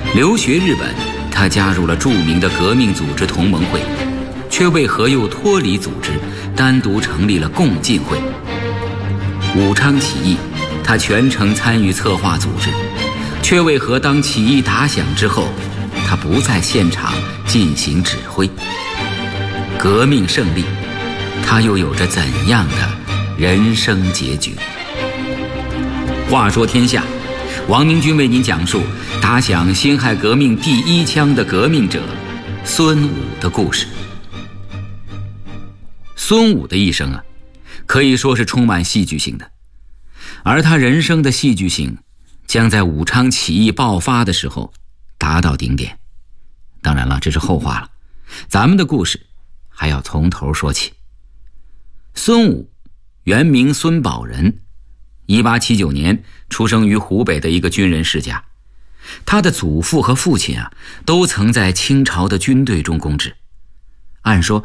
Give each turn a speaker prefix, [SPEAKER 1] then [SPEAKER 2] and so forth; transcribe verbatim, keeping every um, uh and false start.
[SPEAKER 1] 留学日本，他加入了著名的革命组织同盟会，却为何又脱离组织，单独成立了共进会。武昌起义，他全程参与策划组织，却为何当起义打响之后，他不在现场进行指挥？革命胜利，他又有着怎样的人生结局？话说天下，王明军为您讲述打响辛亥革命第一枪的革命者孙武的故事。孙武的一生啊，可以说是充满戏剧性的，而他人生的戏剧性将在武昌起义爆发的时候达到顶点。当然了，这是后话了，咱们的故事还要从头说起。孙武原名孙宝仁，一八七九年出生于湖北的一个军人世家。他的祖父和父亲啊，都曾在清朝的军队中供职。按说